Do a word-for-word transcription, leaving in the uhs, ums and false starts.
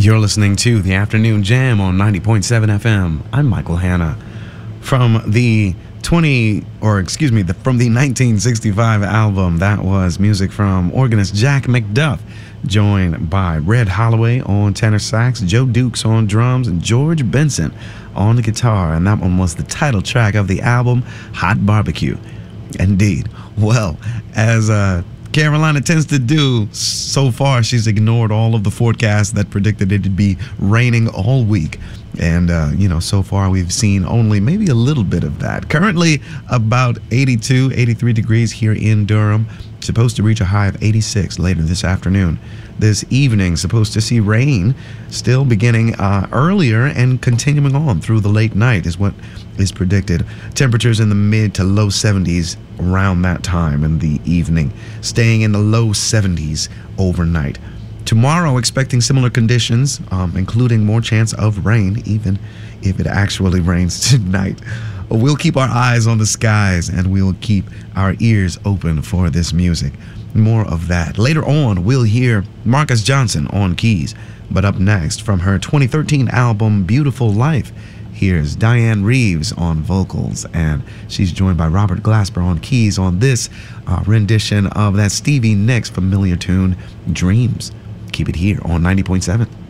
You're listening to the Afternoon Jam on ninety point seven F M. I'm Michael Hanna. From the twenty, or excuse me, the, from the nineteen sixty-five album, that was music from organist Jack McDuff, joined by Red Holloway on tenor sax, Joe Dukes on drums, and George Benson on the guitar. And that one was the title track of the album, Hot Barbecue. Indeed. Well, as uh, Carolina tends to do, so far she's ignored all of the forecasts that predicted it'd be raining all week. And, uh, you know, so far we've seen only maybe a little bit of that. Currently about eighty-two, eighty-three degrees here in Durham. Supposed to reach a high of eighty-six later this afternoon. This evening, supposed to see rain still beginning uh, earlier and continuing on through the late night is what is predicted. Temperatures in the mid to low seventies around that time in the evening, staying in the low seventies overnight. Tomorrow, expecting similar conditions, um, including more chance of rain, even if it actually rains tonight. We'll keep our eyes on the skies and we'll keep our ears open for this music. More of that. Later on, we'll hear Marcus Johnson on keys. But up next, from her twenty thirteen album, Beautiful Life, here's Diane Reeves on vocals, and she's joined by Robert Glasper on keys on this uh, rendition of that Stevie Nicks familiar tune, Dreams. Keep it here on ninety point seven.